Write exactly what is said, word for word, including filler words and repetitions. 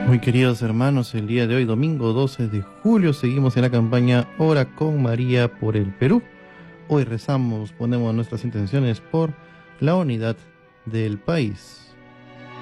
Muy queridos hermanos, el día de hoy, domingo doce de julio, seguimos en la campaña Ora con María por el Perú. Hoy rezamos, ponemos nuestras intenciones por la unidad del país.